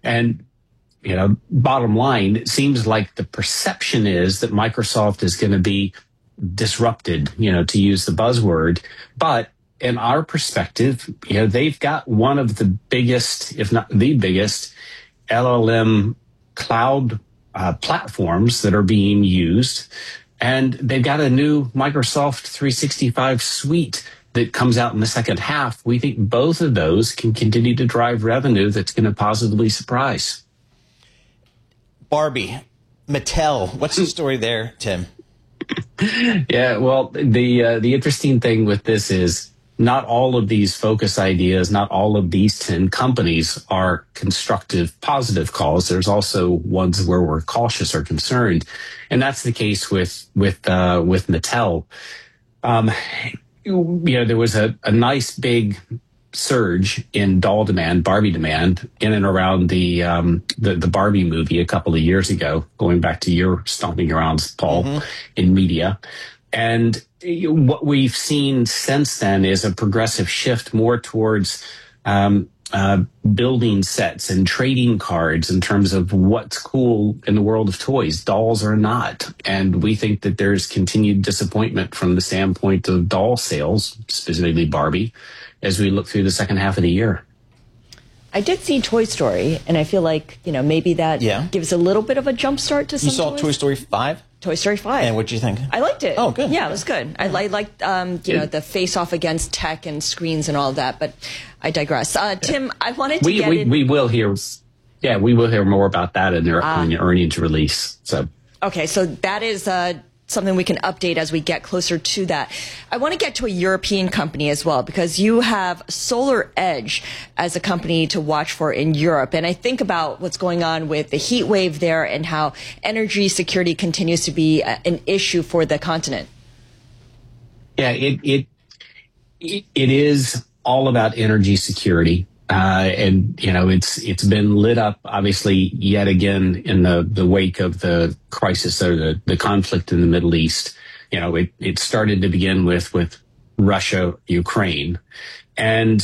And, bottom line, it seems like the perception is that Microsoft is going to be disrupted, to use the buzzword. But in our perspective, they've got one of the biggest, if not the biggest, LLM cloud platforms that are being used. And they've got a new Microsoft 365 suite that comes out in the second half. We think both of those can continue to drive revenue that's going to positively surprise. Barbie, Mattel, what's the story there, Tim? Yeah, well, the interesting thing with this is not all of these focus ideas, not all of these 10 companies are constructive, positive calls. There's also ones where we're cautious or concerned, and that's the case with Mattel. There was a nice big surge in doll demand, Barbie demand, in and around the Barbie movie a couple of years ago, going back to your stomping grounds, Paul, in media. And what we've seen since then is a progressive shift more towards building sets and trading cards in terms of what's cool in the world of toys. Dolls are not. And we think that there's continued disappointment from the standpoint of doll sales, specifically Barbie, as we look through the second half of the year. I did see Toy Story, and I feel like, maybe that gives a little bit of a jump start to some You saw toys. Toy Story 5? Toy Story 5. And what did you think? I liked it. Oh, good. Yeah, it was good. I liked, the face-off against tech and screens and all of that, but I digress. Tim, I wanted to we will hear more about that in their earnings release. So okay, so that is something we can update as we get closer to that. I want to get to a European company as well, because you have Solar Edge as a company to watch for in Europe. And I think about what's going on with the heat wave there and how energy security continues to be an issue for the continent. Yeah, it is all about energy security. And it's been lit up, obviously, yet again in the wake of the crisis or the conflict in the Middle East. It started to begin with Russia, Ukraine, and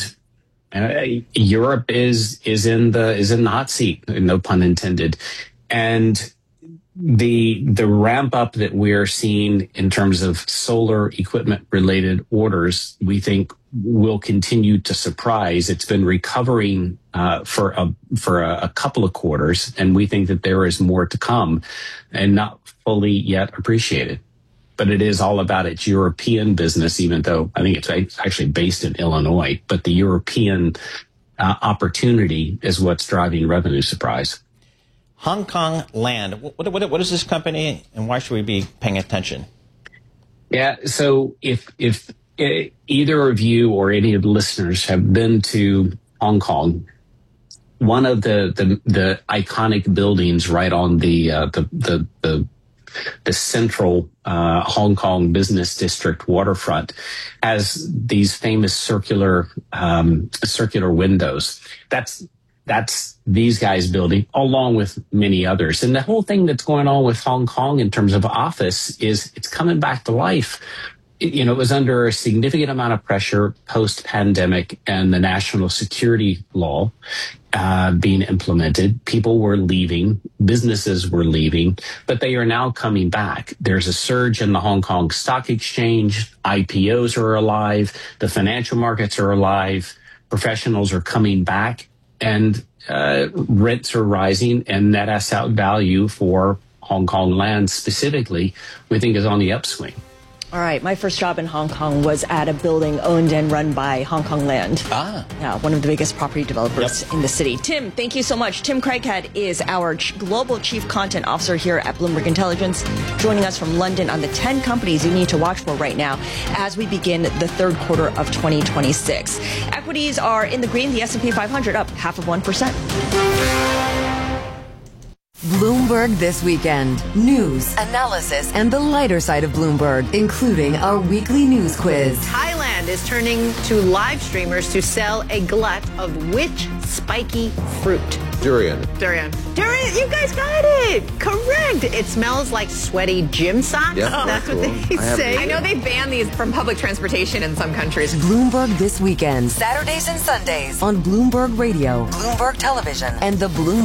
Europe is in the hot seat, no pun intended, and the ramp up that we're seeing in terms of solar equipment related orders, we think will continue to surprise. It's been recovering for a couple of quarters, and we think that there is more to come and not fully yet appreciated. But it is all about its European business, even though I think it's actually based in Illinois. But the European opportunity is what's driving revenue surprise. Hong Kong Land. What is this company, and why should we be paying attention? Yeah, so if either of you or any of the listeners have been to Hong Kong, one of the iconic buildings right on the central Hong Kong business district waterfront has these famous circular windows. That's these guys building, along with many others. And the whole thing that's going on with Hong Kong in terms of office is it's coming back to life. It was under a significant amount of pressure post-pandemic and the national security law being implemented. People were leaving, businesses were leaving, but they are now coming back. There's a surge in the Hong Kong Stock Exchange. IPOs are alive. The financial markets are alive. Professionals are coming back. And rents are rising, and net asset value for Hong Kong land specifically, we think is on the upswing. All right. My first job in Hong Kong was at a building owned and run by Hong Kong Land. Yeah, one of the biggest property developers in the city. Tim, thank you so much. Tim Craighead is our Global Chief Content Officer here at Bloomberg Intelligence, joining us from London on the 10 companies you need to watch for right now as we begin the third quarter of 2026. Equities are in the green. The S&P 500 up 0.5%. Bloomberg This Weekend. News, analysis, and the lighter side of Bloomberg, including our weekly news quiz. Thailand is turning to live streamers to sell a glut of which spiky fruit? Durian. Durian. You guys got it. Correct. It smells like sweaty gym socks. Yeah, that's cool. what they say. I know they ban these from public transportation in some countries. Bloomberg This Weekend. Saturdays and Sundays on Bloomberg Radio, Bloomberg Television, and the Bloomberg